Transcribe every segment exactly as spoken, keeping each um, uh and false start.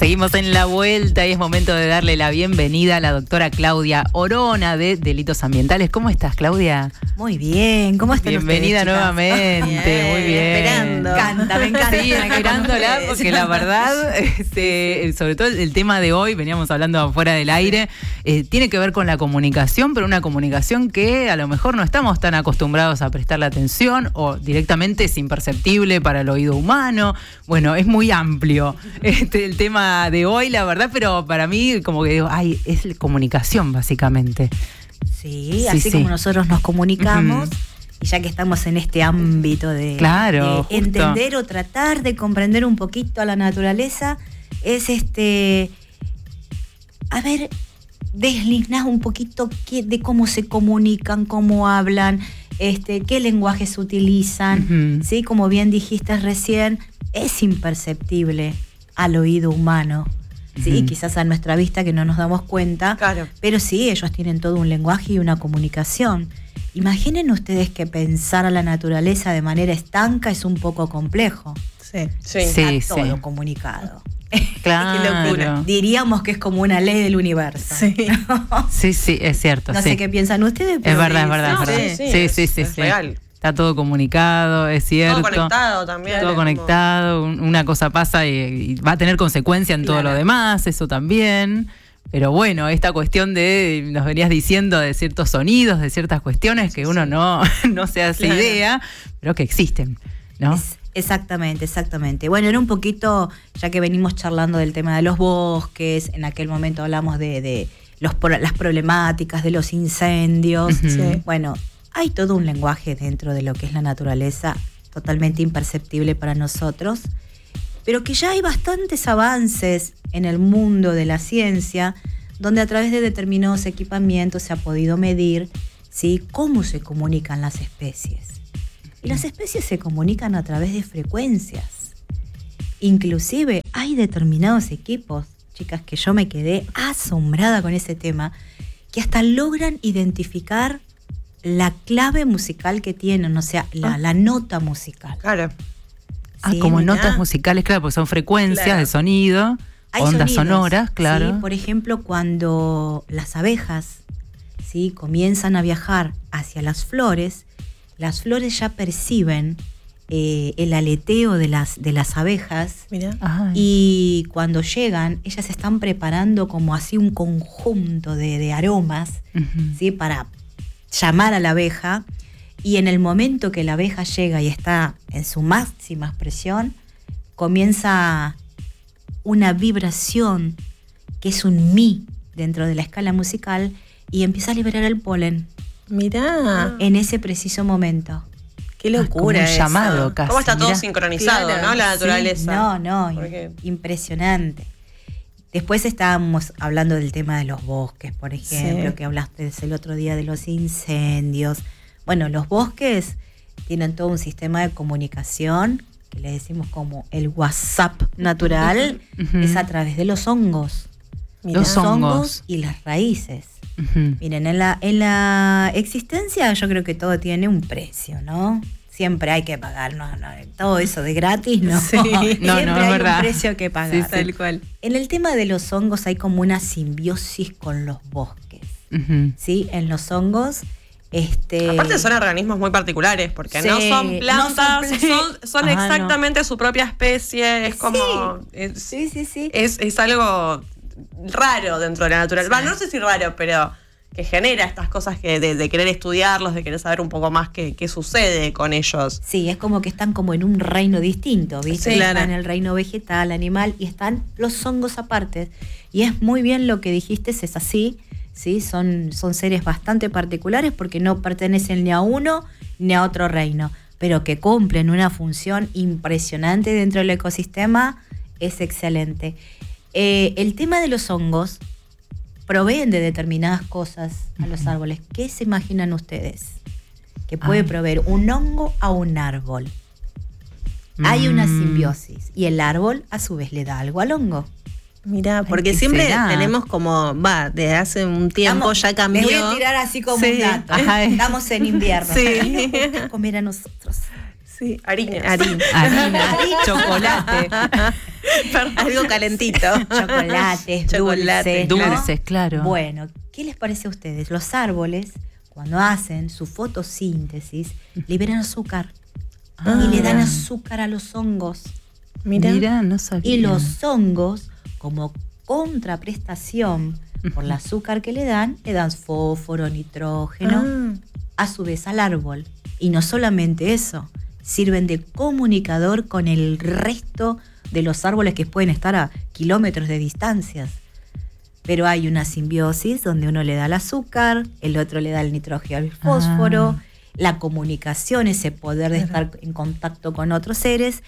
Seguimos en la vuelta y es momento de darle la bienvenida a la doctora Claudia Orona de Delitos Ambientales. ¿Cómo estás, Claudia? Muy bien, ¿cómo están Bienvenida ustedes, nuevamente, bien, muy bien. Esperando. Me encanta, me encanta. Sí, esperándola, porque la verdad, este, sobre todo el tema de hoy, veníamos hablando afuera del aire, eh, tiene que ver con la comunicación, pero una comunicación que a lo mejor no estamos tan acostumbrados a prestarle atención o directamente es imperceptible para el oído humano. Bueno, es muy amplio este, el tema de hoy, la verdad, pero para mí como que digo, ay, es comunicación básicamente. Sí, sí así sí. como nosotros nos comunicamos, uh-huh. y ya que estamos en este ámbito de, claro, de entender o tratar de comprender un poquito a la naturaleza, es este, a ver, desliznar un poquito qué, de cómo se comunican, cómo hablan, este, qué lenguajes utilizan, uh-huh. ¿sí? Como bien dijiste recién, es imperceptible al oído humano. Sí, uh-huh. quizás a nuestra vista que no nos damos cuenta, claro. pero sí, ellos tienen todo un lenguaje y una comunicación. Imaginen ustedes que pensar a la naturaleza de manera estanca es un poco complejo. Sí, sí. Está sí, todo sí. comunicado. Claro. Qué locura. Diríamos que es como una ley del universo. Sí, sí, sí, es cierto. No sí. sé qué piensan ustedes, pero es verdad, es verdad, no, es verdad. Sí, sí, sí, es, sí, sí, es sí. real. Está todo comunicado, es cierto. Todo conectado también. Todo conectado, como... una cosa pasa y, y va a tener consecuencia en claro. todo lo demás, eso también. Pero bueno, esta cuestión de, nos venías diciendo, de ciertos sonidos, de ciertas cuestiones que uno no, no se hace claro. idea, pero que existen, ¿no? Es, exactamente, exactamente. Bueno, era un poquito, ya que venimos charlando del tema de los bosques, en aquel momento hablamos de, de los, las problemáticas de los incendios. Uh-huh. Sí. Bueno, hay todo un lenguaje dentro de lo que es la naturaleza totalmente imperceptible para nosotros, pero que ya hay bastantes avances en el mundo de la ciencia, donde a través de determinados equipamientos se ha podido medir, ¿sí?, cómo se comunican las especies. Y las especies se comunican a través de frecuencias. Inclusive hay determinados equipos, chicas, que yo me quedé asombrada con ese tema, que hasta logran identificar la clave musical que tienen, o sea, la, la nota musical. Claro. Ah, sí, como mirá. notas musicales, claro, porque son frecuencias claro. de sonido, hay ondas sonidos, sonoras, claro. ¿sí? Por ejemplo, cuando las abejas, ¿sí?, comienzan a viajar hacia las flores, las flores ya perciben eh, el aleteo de las, de las abejas. Mirá. Y cuando llegan, ellas están preparando como así un conjunto de, de aromas, uh-huh. ¿sí?, para llamar a la abeja, y en el momento que la abeja llega y está en su máxima expresión, comienza una vibración que es un mi dentro de la escala musical y empieza a liberar el polen. Mirá. En ese preciso momento. Qué locura. Ah, un llamado casi. ¿Cómo está todo mirá. sincronizado, claro, ¿no? La naturaleza. Sí, no, no, Porque... impresionante. Después estábamos hablando del tema de los bosques, por ejemplo, sí. que hablaste el otro día de los incendios. Bueno, los bosques tienen todo un sistema de comunicación, que le decimos como el WhatsApp natural, uh-huh. es a través de los hongos. Mirá. Los hongos. hongos y las raíces. Uh-huh. Miren, en la, en la existencia yo creo que todo tiene un precio, ¿no? Siempre hay que pagar, no, no, todo eso de gratis, no. Sí. Siempre no, no, hay verdad. un precio que pagar. Sí, tal cual. En el tema de los hongos hay como una simbiosis con los bosques, uh-huh. ¿sí? En los hongos, este... aparte son organismos muy particulares, porque sí. no son plantas, no son, son, son Ajá, exactamente no. su propia especie, es como... Sí, es, sí, sí. sí. Es, es algo raro dentro de la naturaleza. Sí. Bueno, no sé si raro, pero... que genera estas cosas que de, de querer estudiarlos, de querer saber un poco más qué, qué sucede con ellos. Sí, es como que están como en un reino distinto, ¿viste? Sí, claro. Están en el reino vegetal, animal, y están los hongos aparte. Y es muy bien lo que dijiste, es así, ¿sí? Son, son seres bastante particulares porque no pertenecen ni a uno ni a otro reino, pero que cumplen una función impresionante dentro del ecosistema, es excelente. Eh, el tema de los hongos proveen de determinadas cosas a los árboles. ¿Qué se imaginan ustedes? Que puede ah. proveer un hongo a un árbol. Mm. Hay una simbiosis y el árbol a su vez le da algo al hongo. Mirá, porque siempre será? tenemos como, va, desde hace un tiempo Estamos, ya cambió. Les voy a tirar así como sí. un dato. Ajá. Estamos en invierno. Sí. Vamos a comer a nosotros. Sí, harina. Harina, harina, chocolate. Algo calentito. Chocolates, Chocolate, dulces. ¿no? Dulces, claro. Bueno, ¿qué les parece a ustedes? Los árboles, cuando hacen su fotosíntesis, liberan azúcar. Ah. Y le dan azúcar a los hongos. Mira. Mira, no sabía. Y los hongos, como contraprestación por el azúcar que le dan, le dan fósforo, nitrógeno, Ah. a su vez al árbol. Y no solamente eso, sirven de comunicador con el resto de los árboles que pueden estar a kilómetros de distancias. Pero hay una simbiosis donde uno le da el azúcar, el otro le da el nitrógeno al fósforo, Ah. la comunicación, ese poder de estar en contacto con otros seres,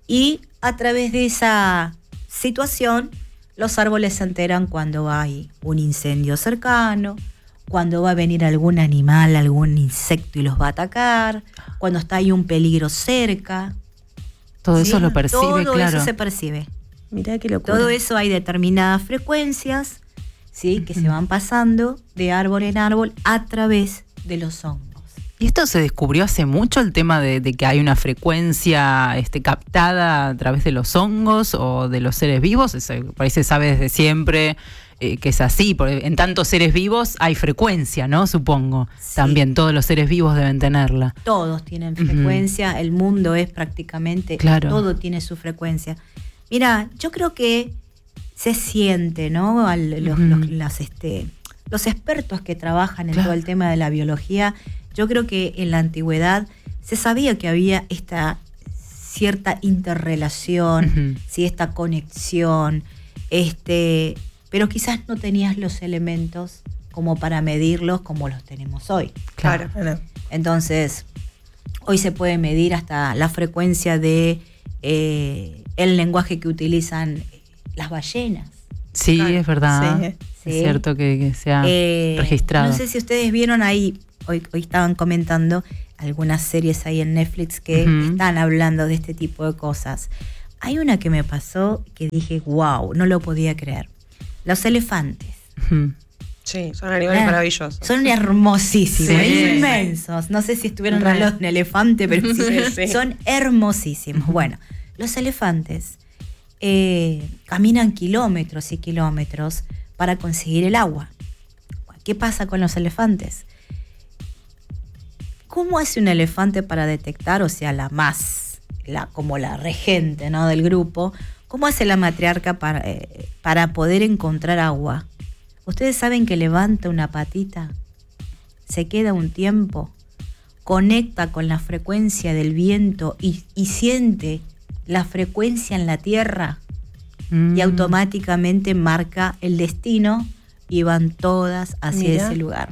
y a través de esa situación los árboles se enteran cuando hay un incendio cercano, cuando va a venir algún animal, algún insecto y los va a atacar, cuando está ahí un peligro cerca. Todo ¿sí? eso lo percibe, Todo claro. eso se percibe. Mirá qué locura. Todo eso hay determinadas frecuencias, ¿sí? que se van pasando de árbol en árbol a través de los hongos. ¿Y esto se descubrió hace mucho, el tema de, de que hay una frecuencia este, captada a través de los hongos o de los seres vivos? Eso, por ahí se sabe desde siempre eh, que es así, porque en tantos seres vivos hay frecuencia, ¿no? Supongo. Sí. También todos los seres vivos deben tenerla. Todos tienen Ujú. frecuencia, el mundo es prácticamente, Claro. todo tiene su frecuencia. Mira, yo creo que se siente, ¿no? Al- los, Ujú. los- las, este, los expertos que trabajan en Claro. todo el tema de la biología, yo creo que en la antigüedad se sabía que había esta cierta interrelación, Ujú. ¿sí? esta conexión, este, pero quizás no tenías los elementos como para medirlos como los tenemos hoy. Claro. claro. Entonces, hoy se puede medir hasta la frecuencia de eh, el lenguaje que utilizan las ballenas. Sí, Claro, es verdad. sí. Es Sí. cierto que, que se ha Eh, registrado. No sé si ustedes vieron ahí, hoy, hoy estaban comentando algunas series ahí en Netflix que Ujú. están hablando de este tipo de cosas. Hay una que me pasó que dije, wow, no lo podía creer. Los elefantes. Ujú. Sí, son animales Ah, maravillosos. Son hermosísimos, Sí. inmensos. No sé si estuvieron Re. al lado de un elefante, pero sí, Sí, sí. son hermosísimos. Bueno, los elefantes eh, caminan kilómetros y kilómetros para conseguir el agua. ¿Qué pasa con los elefantes? ¿Cómo hace un elefante para detectar, o sea, la más, la, como la regente, ¿no? del grupo, cómo hace la matriarca para, eh, para poder encontrar agua? Ustedes saben que levanta una patita, se queda un tiempo, conecta con la frecuencia del viento y, y siente la frecuencia en la tierra Mm. y automáticamente marca el destino y van todas hacia Mira. ese lugar.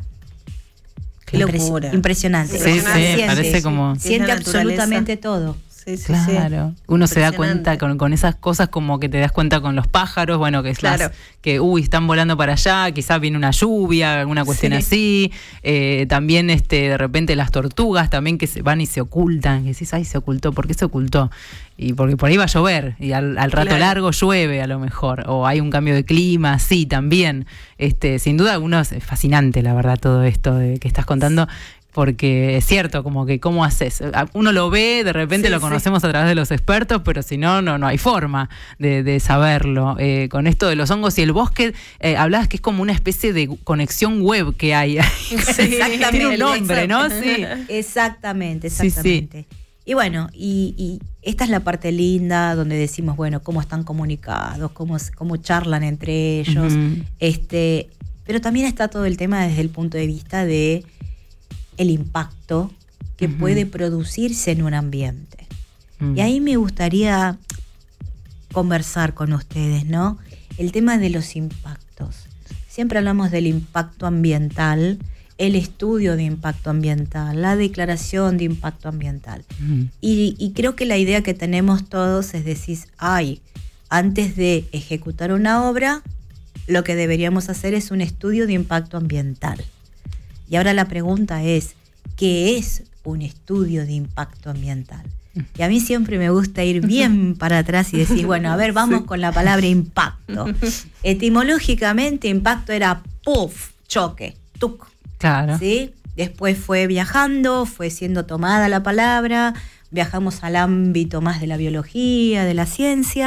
Qué Impres- locura. Impresionante. Sí, sí, Siente, parece como... siente Es la absolutamente todo. Sí, sí, Claro, sí. uno se da Impresionante. cuenta con, con esas cosas, como que te das cuenta con los pájaros, bueno, que es las- Claro. que uy, están volando para allá, quizás viene una lluvia, alguna cuestión Sí. así. Eh, también este, de repente las tortugas también que se van y se ocultan, que decís, ay, se ocultó, ¿por qué se ocultó? Y porque por ahí va a llover, y al, al rato Claro. largo llueve a lo mejor, o hay un cambio de clima, sí, también. Este, sin duda, uno es fascinante, la verdad, todo esto de que estás contando. Porque es cierto, como que cómo haces. Uno lo ve, de repente Sí, lo sí. conocemos a través de los expertos, pero si no, no, no hay forma de, de saberlo. Eh, con esto de los hongos y el bosque, eh, hablabas que es como una especie de conexión web que hay. Exactamente. Tiene un nombre, ¿no? Sí. Exactamente, Sí, sí. exactamente. Y bueno, y, y esta es la parte linda donde decimos, bueno, cómo están comunicados, cómo, cómo charlan entre ellos. Ujú. este, pero también está todo el tema desde el punto de vista de el impacto que Ujú. puede producirse en un ambiente. Mm. Y ahí me gustaría conversar con ustedes, ¿no? El tema de los impactos. Siempre hablamos del impacto ambiental, el estudio de impacto ambiental, la declaración de impacto ambiental. Mm. Y, y creo que la idea que tenemos todos es decir, ay, antes de ejecutar una obra, lo que deberíamos hacer es un estudio de impacto ambiental. Y ahora la pregunta es, ¿qué es un estudio de impacto ambiental? Y a mí siempre me gusta ir bien para atrás y decir, bueno, a ver, vamos con la palabra impacto. Etimológicamente, impacto era puff, choque, tuc. Claro. ¿Sí? Después fue viajando, fue siendo tomada la palabra, viajamos al ámbito más de la biología, de la ciencia,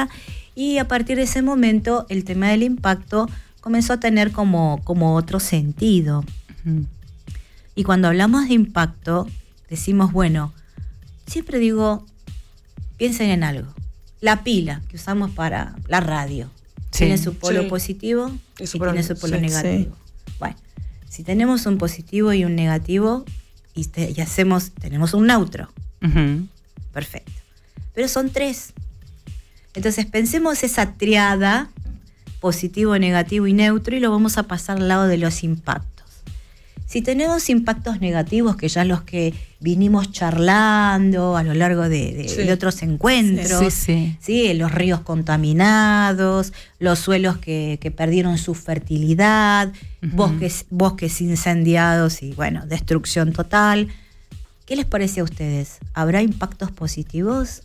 Y a partir de ese momento el tema del impacto comenzó a tener como, como otro sentido. Ujú. Y cuando hablamos de impacto, decimos, bueno, siempre digo, piensen en algo. La pila que usamos para la radio, Sí. tiene su polo Sí. positivo Y y, su polo- tiene su polo sí, negativo. Bueno, si tenemos un positivo y un negativo, y, te- y hacemos, tenemos un neutro, Ujú. perfecto. Pero son tres. Entonces pensemos esa triada, positivo, negativo y neutro, y lo vamos a pasar al lado de los impactos. Si tenemos impactos negativos, que ya los que vinimos charlando a lo largo de, de- Sí. de otros encuentros, Sí, sí. ¿sí? Los ríos contaminados, los suelos que, que perdieron su fertilidad, Ujú. bosques, bosques incendiados y bueno, destrucción total. ¿Qué les parece a ustedes? ¿Habrá impactos positivos?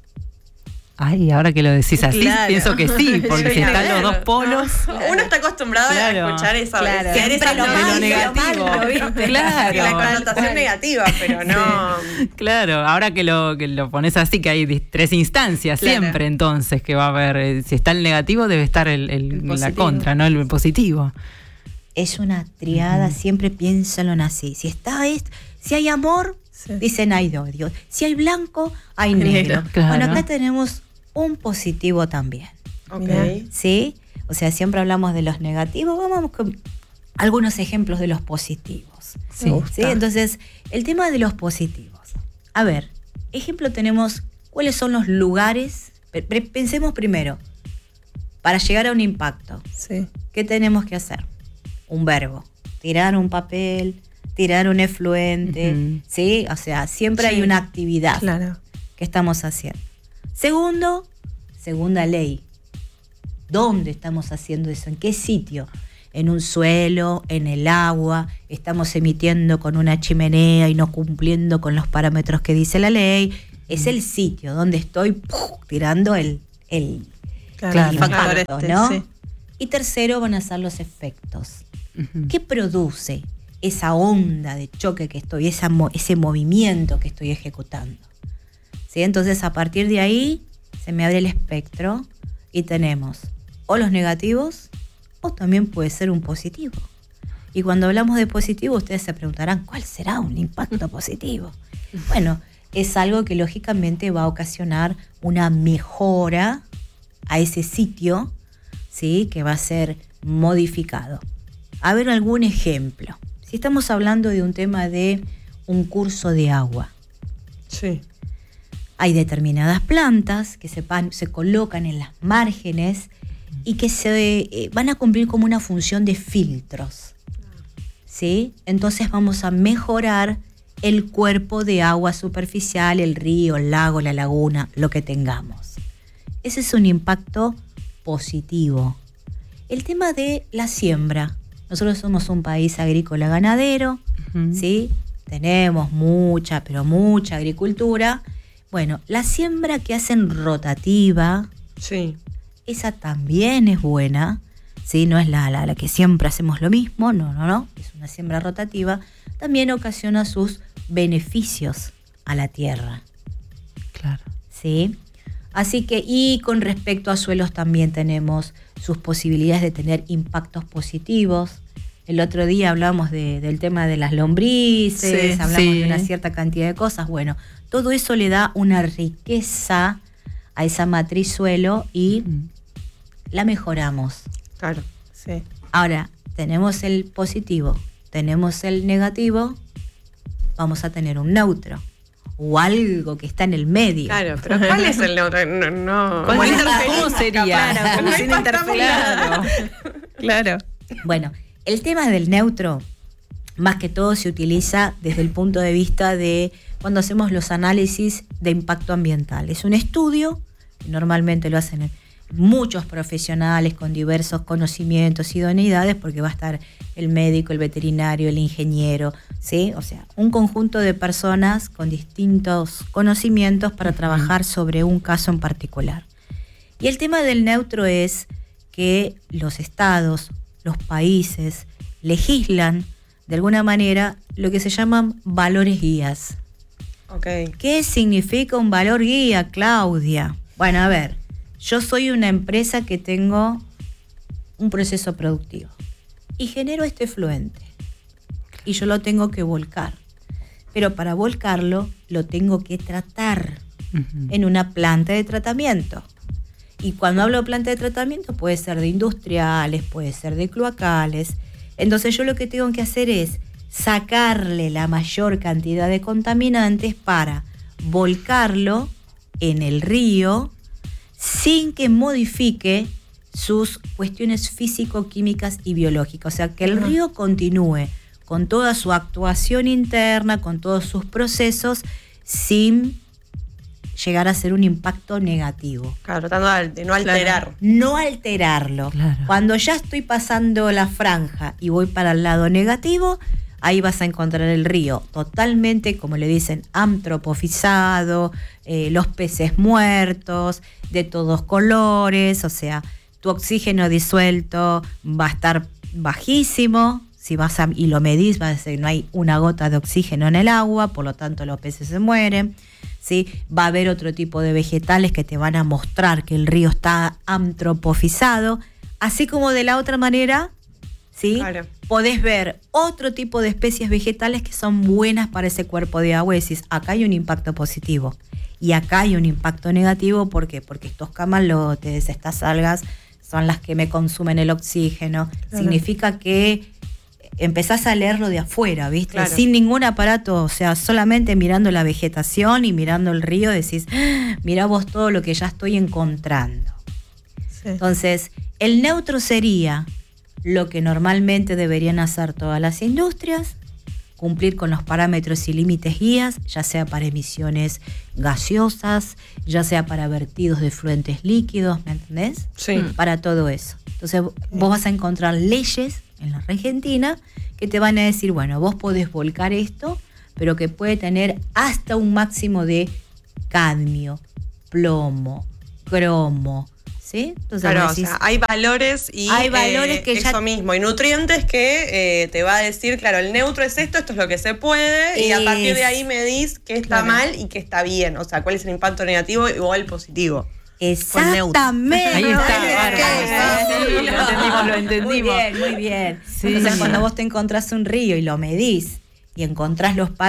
Ay, ahora que lo decís así, Claro. pienso que sí, porque si están los dos No, polos. Uno está acostumbrado Claro. a escuchar esa Claro. leer Siempre esas lo notas malo, y lo negativo. malo, ¿viste? Claro. y la connotación negativa, pero no. Claro, ahora que lo, que lo pones así, que hay dis- tres instancias Claro. siempre entonces que va a haber. eh, Si está el negativo, debe estar el, el- El la positivo. contra, ¿no? El positivo. Es una triada, siempre piénsalo en así. Si está esto, si hay amor, Sí. dicen hay odio. Si hay blanco, hay negro. Negro, claro. Bueno, acá tenemos un positivo también. Ok. ¿Sí? O sea, siempre hablamos de los negativos. Vamos con algunos ejemplos de los positivos. Sí. Me gusta. ¿Sí? Entonces, el tema de los positivos. A ver, ejemplo tenemos cuáles son los lugares. Pe- pe- Pensemos primero, para llegar a un impacto, Sí. ¿qué tenemos que hacer? Un verbo. Tirar un papel, tirar un efluente. Ujú. ¿Sí? O sea, siempre Sí. hay una actividad Claro. que estamos haciendo. Segundo, segunda ley. ¿Dónde estamos haciendo eso? ¿En qué sitio? En un suelo, en el agua, estamos emitiendo con una chimenea y no cumpliendo con los parámetros que dice la ley. Es el sitio donde estoy ¡puf! tirando el, el, Claro. el factor impacto, este, ¿no? sí. Y tercero van a ser los efectos. Ujú. ¿Qué produce esa onda de choque que estoy, esa mo- ese movimiento que estoy ejecutando? ¿Sí? Entonces, a partir de ahí, se me abre el espectro y tenemos o los negativos o también puede ser un positivo. Y cuando hablamos de positivo, ustedes se preguntarán, ¿cuál será un impacto positivo? Bueno, es algo que lógicamente va a ocasionar una mejora a ese sitio, ¿sí? Que va a ser modificado. A ver algún ejemplo. Si estamos hablando de un tema de un curso de agua, Sí. hay determinadas plantas que se, pan- se colocan en las márgenes y que se eh, van a cumplir como una función de filtros. ¿Sí? Entonces vamos a mejorar el cuerpo de agua superficial, el río, el lago, la laguna, lo que tengamos. Ese es un impacto positivo. El tema de la siembra. Nosotros somos un país agrícola ganadero, Ujú. ¿sí? Tenemos mucha, pero mucha agricultura. Bueno, la siembra que hacen rotativa, Sí. esa también es buena, ¿sí? No es la, la, la que siempre hacemos lo mismo, no, no, no, es una siembra rotativa, también ocasiona sus beneficios a la tierra, Claro. ¿sí? Así que, y con respecto a suelos también tenemos sus posibilidades de tener impactos positivos. El otro día hablamos de- del tema de las lombrices, Sí, hablamos sí. de una cierta cantidad de cosas. Bueno, todo eso le da una riqueza a esa matriz suelo y Ujú. la mejoramos. Claro. Sí. Ahora, tenemos el positivo, tenemos el negativo, vamos a tener un neutro o algo que está en el medio. Claro, pero ¿cuál es el neutro? No, no. ¿Cuál Como es- interferencia, ¿Cómo sería? Claro, como No sin impactamos interferir. nada. Claro. Bueno, el tema del neutro, más que todo se utiliza desde el punto de vista de cuando hacemos los análisis de impacto ambiental. Es un estudio, que normalmente lo hacen muchos profesionales con diversos conocimientos y idoneidades, porque va a estar el médico, el veterinario, el ingeniero, ¿sí? O sea, un conjunto de personas con distintos conocimientos para trabajar sobre un caso en particular. Y el tema del neutro es que los estados, los países, legislan de alguna manera lo que se llaman valores guías. Ok. ¿Qué significa un valor guía, Claudia? Bueno, a ver, yo soy una empresa que tengo un proceso productivo y genero este efluente y yo lo tengo que volcar. Pero para volcarlo lo tengo que tratar uh-huh. en una planta de tratamiento. Y cuando hablo de planta de tratamiento puede ser de industriales, puede ser de cloacales. Entonces yo lo que tengo que hacer es sacarle la mayor cantidad de contaminantes para volcarlo en el río sin que modifique sus cuestiones físico-químicas y biológicas. O sea, que el río continúe con toda su actuación interna, con todos sus procesos, sin llegar a ser un impacto negativo. Claro, tratando de no alterar. Claro. No alterarlo. Claro. Cuando ya estoy pasando la franja y voy para el lado negativo, ahí vas a encontrar el río totalmente, como le dicen, antropofizado, eh, los peces muertos, de todos colores, o sea, tu oxígeno disuelto va a estar bajísimo. Si vas a, y lo medís, vas a decir, no hay una gota de oxígeno en el agua, por lo tanto los peces se mueren. ¿Sí? Va a haber otro tipo de vegetales que te van a mostrar que el río está antropofizado, así como de la otra manera, ¿sí? Claro. Podés ver otro tipo de especies vegetales que son buenas para ese cuerpo de agua y decís, acá hay un impacto positivo y acá hay un impacto negativo. ¿Por qué? Porque estos camalotes, estas algas son las que me consumen el oxígeno. Claro. Significa que empezás a leerlo de afuera, ¿viste? Claro. Sin ningún aparato, o sea, solamente mirando la vegetación y mirando el río, decís, ¡ah! Mirá vos todo lo que ya estoy encontrando. Sí. Entonces, el neutro sería lo que normalmente deberían hacer todas las industrias, cumplir con los parámetros y límites guías, ya sea para emisiones gaseosas, ya sea para vertidos de fluentes líquidos, ¿me entendés? Sí. Para todo eso. Entonces, vos vas a encontrar leyes en la Argentina que te van a decir, bueno, vos podés volcar esto, pero que puede tener hasta un máximo de cadmio, plomo, cromo, ¿sí? Entonces, claro, decís, o sea, hay valores y hay valores eh, que eso ya, mismo, y nutrientes que eh, te va a decir, claro, el neutro es esto, esto es lo que se puede, es, y a partir de ahí medís qué está claro. mal y qué está bien, o sea, cuál es el impacto negativo o el positivo. Exactamente. Ahí está. Sí, lo entendimos, lo entendimos. Muy bien, muy bien. Sí. Entonces, cuando vos te encontrás un río y lo medís y encontrás los